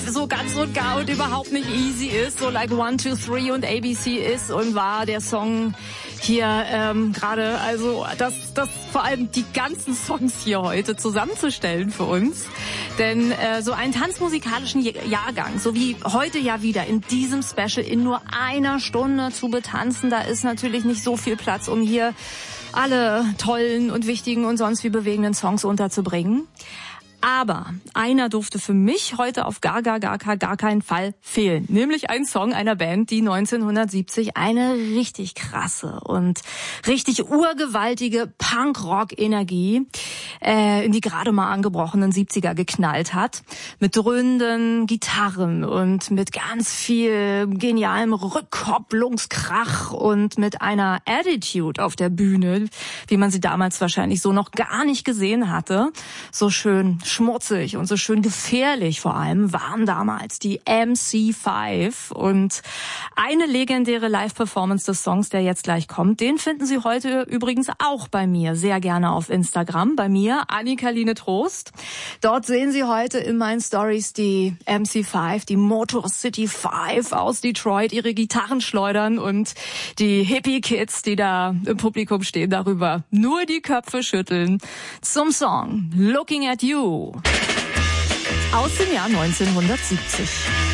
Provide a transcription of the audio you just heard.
so ganz und gar und überhaupt nicht easy ist, so like 1, 2, 3 und ABC ist und war der Song hier gerade, also das vor allem die ganzen Songs hier heute zusammenzustellen für uns. Denn so einen tanzmusikalischen Jahrgang, so wie heute ja wieder in diesem Special in nur einer Stunde zu betanzen, da ist natürlich nicht so viel Platz, um hier alle tollen und wichtigen und sonst wie bewegenden Songs unterzubringen. Aber einer durfte für mich heute auf gar keinen Fall fehlen. Nämlich ein Song einer Band, die 1970 eine richtig krasse und richtig urgewaltige Punk-Rock-Energie in die gerade mal angebrochenen 70er geknallt hat. Mit dröhnenden Gitarren und mit ganz viel genialem Rückkopplungskrach und mit einer Attitude auf der Bühne, wie man sie damals wahrscheinlich so noch gar nicht gesehen hatte. So schön schmutzig und so schön gefährlich vor allem waren damals die MC5. Und eine legendäre Live-Performance des Songs, der jetzt gleich kommt, den finden Sie heute übrigens auch bei mir sehr gerne auf Instagram. Bei mir, Annika-Line Trost. Dort sehen Sie heute in meinen Stories die MC5, die Motor City 5 aus Detroit, ihre Gitarren schleudern und die Hippie-Kids, die da im Publikum stehen, darüber nur die Köpfe schütteln zum Song Looking at You aus dem Jahr 1970.